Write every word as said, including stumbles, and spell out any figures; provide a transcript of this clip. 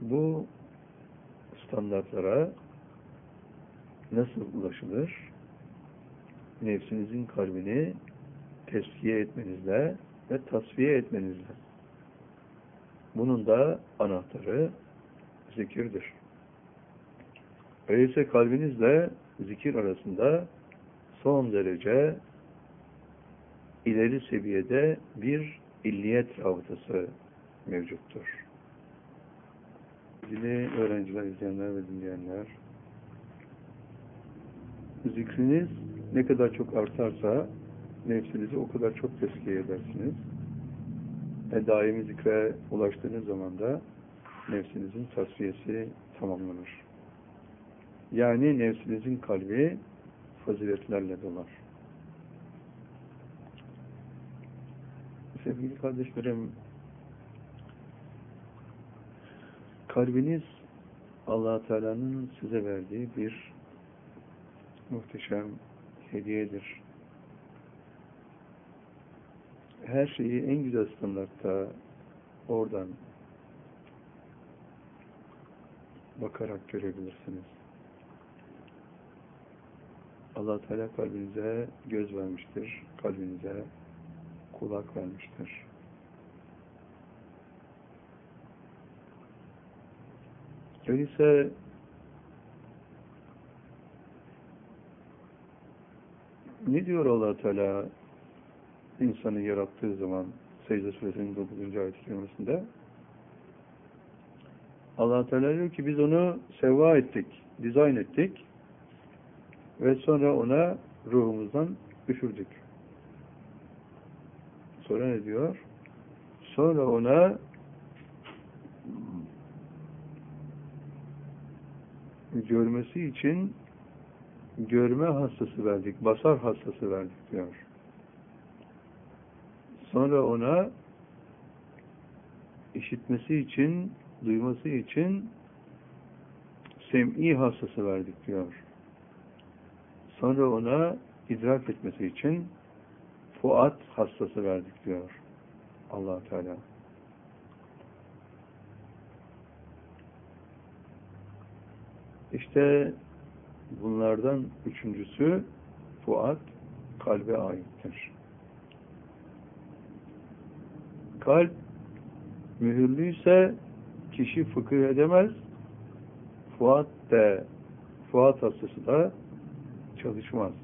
Bu standartlara nasıl ulaşılır? Nefsinizin kalbini tezkiye etmenizle ve tasfiye etmenizle. Bunun da anahtarı zikirdir. Öyleyse kalbinizle zikir arasında son derece ileri seviyede bir illiyet rabıtası mevcuttur. Sevgili öğrenciler, izleyenler ve dinleyenler, zikriniz ne kadar çok artarsa nefsinizi o kadar çok tezkiye edersiniz. Ve daimi zikre ulaştığınız zaman da nefsinizin tasfiyesi tamamlanır. Yani nefsinizin kalbi faziletlerle dolar. Sevgili kardeşlerim, kalbiniz Allah-u Teala'nın size verdiği bir muhteşem hediyedir. Her şeyi en güzel standartta oradan bakarak görebilirsiniz. Allah Teala kalbinize göz vermiştir, kalbinize kulak vermiştir. Öyleyse ne diyor Allah Teala insanı yarattığı zaman Secde Suresinin dokuzuncu ayet-i kerimesinde? Allah Teala diyor ki biz onu sevva ettik, dizayn ettik ve sonra ona ruhumuzdan üfürdük. Sonra ne diyor? Sonra ona görmesi için görme hastası verdik, basar hastası verdik diyor. Sonra ona işitmesi için, duyması için sem'i hastası verdik diyor. Sonra ona idrak etmesi için fuat hastası verdik diyor Allah Teala. İşte bunlardan üçüncüsü fuat, kalbe aittir. Kalp mühürlüyse kişi fıkıh edemez, fuat de, fuat hastası da çalışmaz.